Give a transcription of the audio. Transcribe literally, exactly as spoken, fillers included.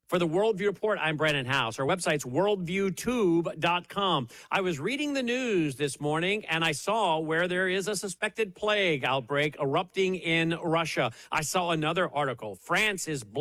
For the Worldview Report, I'm Brennan House. Our website's worldview tube dot com. I was reading the news this morning, and I saw where there is a suspected plague outbreak erupting in Russia. I saw another article. France is